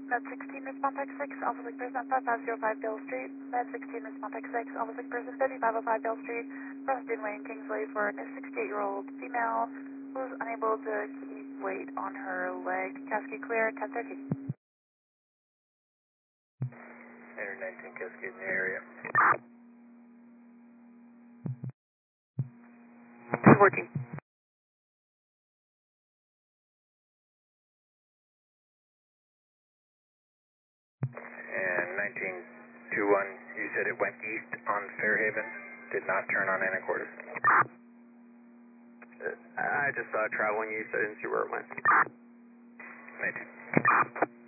Med 16, respond text 6, Alpha Lake Person 5505 Bill Street. Med 16, respond text 6, Alpha Lake Person 3505 Bill Street. Preston Wayne Kingsley for a 68-year-old female who's unable to keep weight on her leg. Cascade clear, 1030. 119 Cascade in the area. 214. And 1921, you said it went east on Fairhaven, did not turn on Anacortes. I just saw it traveling east. I didn't see where it went. 19.